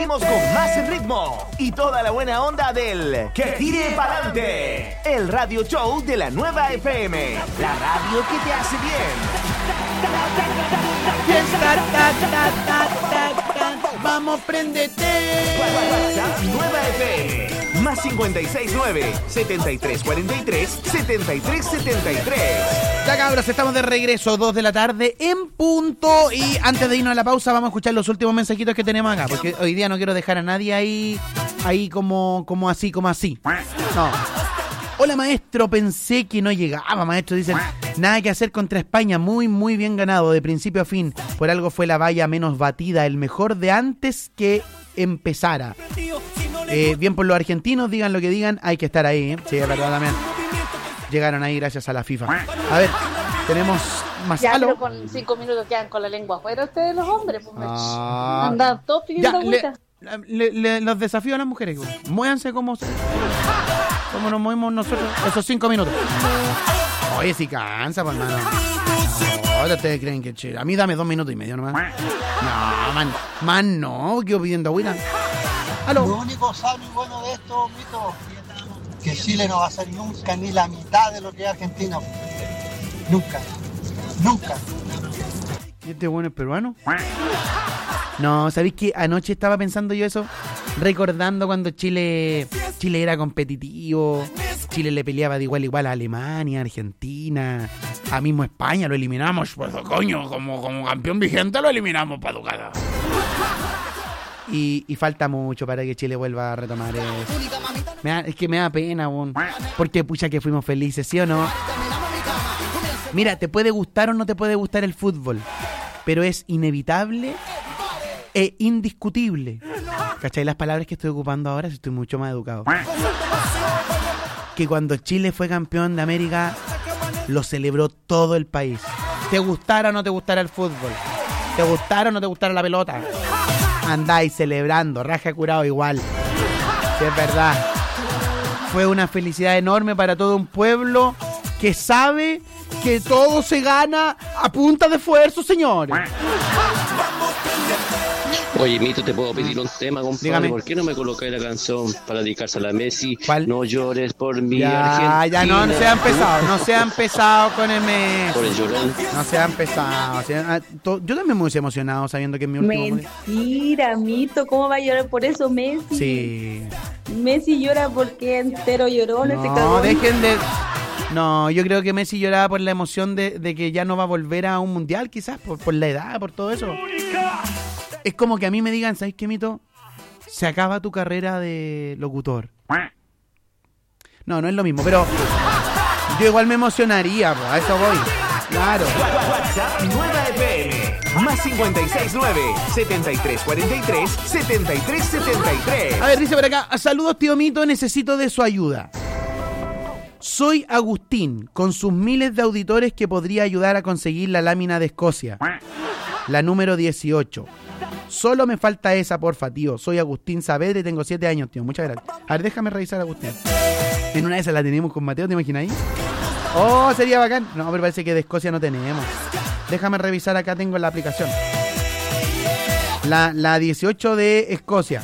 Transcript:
Seguimos con más ritmo y toda la buena onda del Que Tire Pa'lante, el radio show de la Nueva FM, la radio que te hace bien. Vamos, préndete. WhatsApp Nueva FM, más 569-7343-7373. Ya cabros, estamos de regreso, 2 de la tarde en punto. Y antes de irnos a la pausa vamos a escuchar los últimos mensajitos que tenemos acá, porque hoy día no quiero dejar a nadie ahí como así. No. Hola maestro, pensé que no llegaba, maestro. Dicen, nada que hacer contra España, muy muy bien ganado de principio a fin. Por algo fue la valla menos batida, el mejor de antes que empezara. Bien por los argentinos, digan lo que digan, hay que estar ahí, ¿eh? Sí, es verdad también. Llegaron ahí gracias a la FIFA. A ver, tenemos más. Ya, pero con 5 minutos quedan con la lengua afuera ustedes los hombres, pues andan todos pidiendo vueltas. Los desafío a las mujeres, muévanse como nos movemos nosotros esos 5 minutos. Oye, si cansa, pues, hermano. Ahora ustedes creen que chido. A mí dame 2 minutos y medio nomás. No, man, no, quedo pidiendo agüita. ¿Aló? Lo único sabio y bueno de esto, Mito, que Chile no va a ser nunca ni la mitad de lo que es Argentina. Nunca. ¿Y este bueno es peruano? No, ¿sabéis que anoche estaba pensando yo eso? Recordando cuando Chile era competitivo, Chile le peleaba de igual a igual a Alemania, Argentina, a mismo España, lo eliminamos, pues coño, como campeón vigente lo eliminamos para educada. Y falta mucho para que Chile vuelva a retomar eso. Es que me da pena, bon, porque pucha que fuimos felices, ¿sí o no? Mira, te puede gustar o no te puede gustar el fútbol, pero es inevitable e indiscutible. ¿Cachai? Las palabras que estoy ocupando ahora, estoy mucho más educado. Que cuando Chile fue campeón de América, lo celebró todo el país. Te gustara o no te gustara el fútbol, te gustara o no te gustara la pelota, andáis celebrando, raja curado igual. Sí, es verdad. Fue una felicidad enorme para todo un pueblo que sabe que todo se gana a punta de esfuerzo, señores. Oye, Mito, ¿te puedo pedir un tema, compadre? Dígame. ¿Por qué no me colocáis la canción para dedicársela a Messi? ¿Cuál? No llores por mi Argentina. Ya, no se ha empezado con el Messi. Por el llorón. No se ha empezado. Yo también me hubiese emocionado sabiendo que es mi último. Mentira, Mito, ¿cómo va a llorar por eso Messi? Sí. Messi llora porque entero lloró, ese No, cagón. dejen de... No, yo creo que Messi lloraba por la emoción de que ya no va a volver a un mundial, quizás, por la edad, por todo eso. Es como que a mí me digan, ¿sabes qué, Mito? Se acaba tu carrera de locutor. No es lo mismo, pero yo igual me emocionaría, a eso voy. Claro. WhatsApp Nueva FM, más 569-7343-7373. A ver, dice por acá, saludos tío Mito, necesito de su ayuda. Soy Agustín, con sus miles de auditores que podría ayudar a conseguir la lámina de Escocia. La número 18. Solo me falta esa, porfa, tío. Soy Agustín Saavedra y tengo 7 años, tío. Muchas gracias. A ver, déjame revisar, Agustín. En una de esas la tenemos con Mateo, ¿te imagináis? Oh, sería bacán. No, pero parece que de Escocia no tenemos. Déjame revisar, acá tengo la aplicación. La 18 de Escocia.